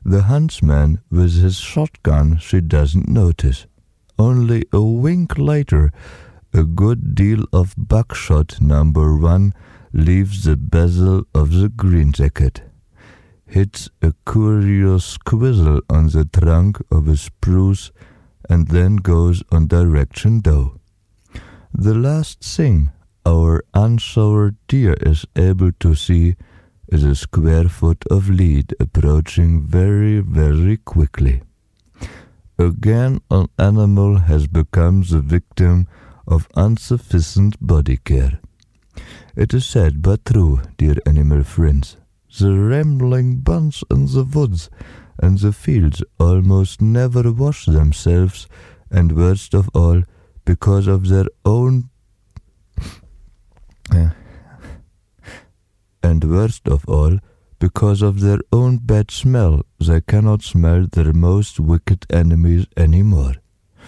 The huntsman with his shotgun she doesn't notice. Only a wink later, a good deal of buckshot number 1 leaves the bezel of the green jacket, hits a curious quizzle on the trunk of a spruce, and then goes on direction doe. The last thing our unshowered deer is able to see is a square foot of lead approaching very, very quickly. Again, an animal has become the victim of insufficient body care. It is sad but true, dear animal friends. The rambling bunch in the woods and the fields almost never wash themselves, and worst of all, because of their own bad smell, they cannot smell their most wicked enemies anymore.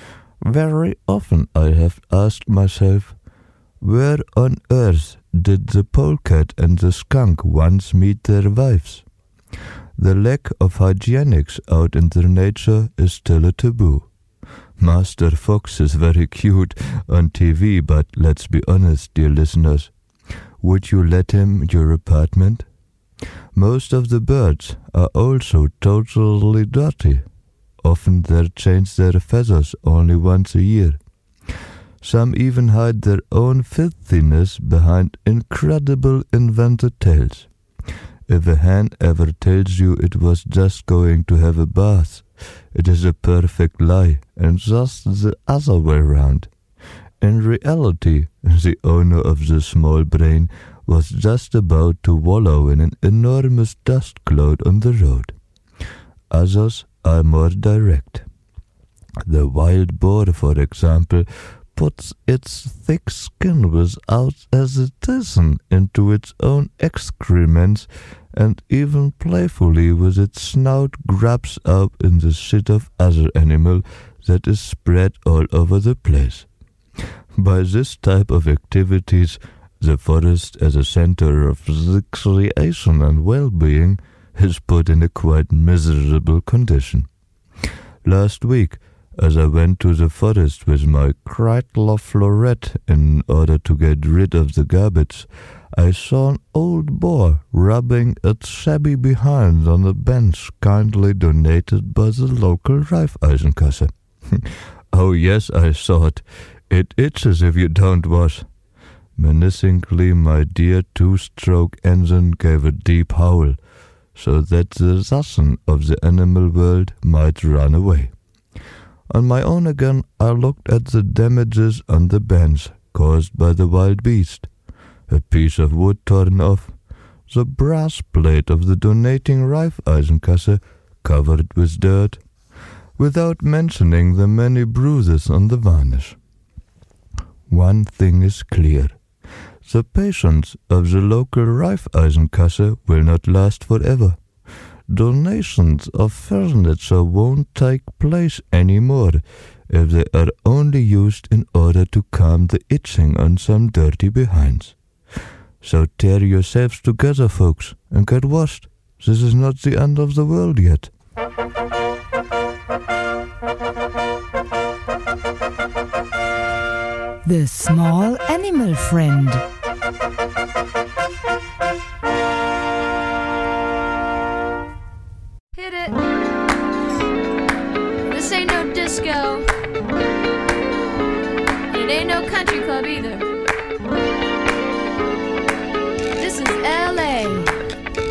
Very often I have asked myself, where on earth did the polecat and the skunk once meet their wives? The lack of hygienics out in their nature is still a taboo. Master Fox is very cute on TV, but let's be honest, dear listeners. Would you let him your apartment? Most of the birds are also totally dirty. Often they change their feathers only once a year. Some even hide their own filthiness behind incredible invented tales. If a hen ever tells you it was just going to have a bath, it is a perfect lie, and just the other way round. In reality, the owner of the small brain was just about to wallow in an enormous dust cloud on the road. Others are more direct. The wild boar, for example, puts its thick skin without hesitation into its own excrements, and even playfully with its snout grabs up in the shit of other animal that is spread all over the place. By this type of activities, the forest as a center of recreation and well-being is put in a quite miserable condition. Last week, as I went to the forest with my Kreitler Florette in order to get rid of the garbage, I saw an old boar rubbing its shabby behind on a bench kindly donated by the local Raiffeisenkasse. Oh yes, I thought, it itches if you don't wash. Menacingly, my dear two-stroke engine gave a deep howl, so that the assassin of the animal world might run away. On my own again, I looked at the damages on the bench caused by the wild beast. A piece of wood torn off, the brass plate of the donating Raiffeisenkasse covered with dirt, without mentioning the many bruises on the varnish. One thing is clear. The patience of the local Raiffeisenkasse will not last forever. Donations of furniture won't take place anymore if they are only used in order to calm the itching on some dirty behinds. So tear yourselves together, folks, and get washed. This is not the end of the world yet. The Small Animal Friend. Hit it. This ain't no disco. It ain't no country club either.